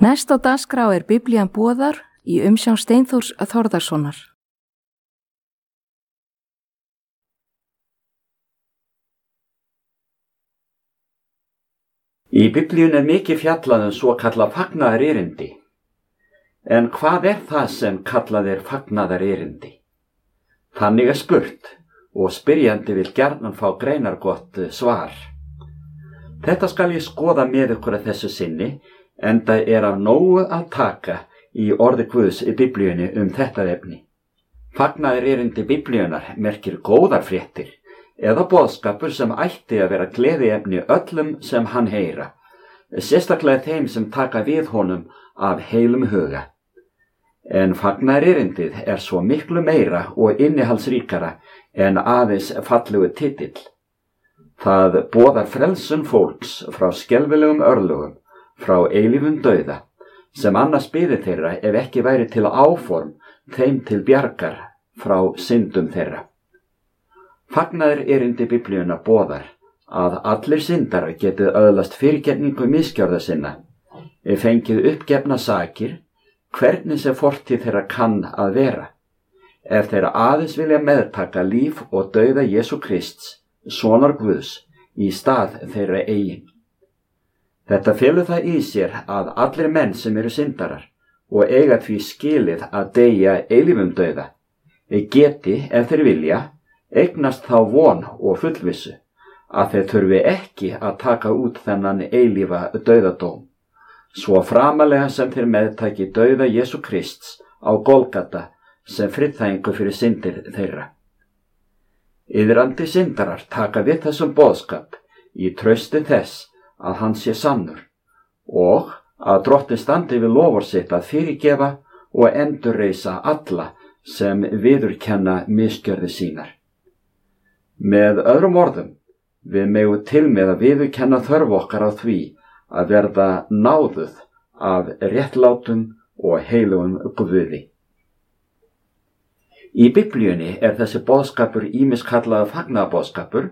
Næst á dagskrá Biblían boðar í umsjón Steinþórs Þórðarsonar. Í Biblíunni mikið fjallað svokallað fagnaðarerindi. En hvað það sem kallað fagnaðarerindi? Þannig spurt og spyrjandi vill gjarnan fá greinargott svar. Þetta skal ég skoða með ykkur að þessu sinni, enda af nógu að taka í orði Guðs í Biblíunni þetta efni. Fagnaðarerindi Biblíunnar merkir góðar fréttir eða boðskapur sem ætti að vera gleðiefni öllum sem hann heyra, sérstaklega þeim sem taka við honum af heilum huga. En fagnaðarerindið svo miklu meira og innihaldsríkara en aðeins fallegu titill. Það boðar frelsun fólks frá skelfilegum örlögum, frá eilífum dauða, sem annars biði þeirra ef ekki væri til áform þeim til bjargar frá syndum þeirra. Fagnaðarerindi Biblíunnar boðar að allir syndarar getið öðlast fyrirgefningu misgjörða sinna, fengið uppgefna sakir, hvernig sem fortíð þeirra kann að vera, ef þeirra aðeins vilja meðtaka líf og dauða Jesú Krists, sonar Guðs, í stað þeirra eigin. Þetta felur það í sér að allir menn sem eru syndarar og eiga því skilið að deyja eilífum dauða, geti, ef þeir vilja, eignast þá von og fullvissu að þeir þurfi ekki að taka út þennan eilífa dauðadóm, svo framalega sem þeir meðtaki dauða Jesú Krists á Golgata sem friðþægingu fyrir syndir þeirra. Iðrandi syndarar taka við þessum boðskap í trausti þess að hann sé sannur og að Drottinn standi við loforð sitt að fyrirgefa og endurreisa alla sem viðurkenna misgjörðir sínar. Með öðrum orðum, við megum til með að viðurkenna þörf okkar á því að verða náðuð af réttlátum og heilugum Guði. Í Biblíunni þessi boðskapur ýmist kallaður fagnaðarboðskapur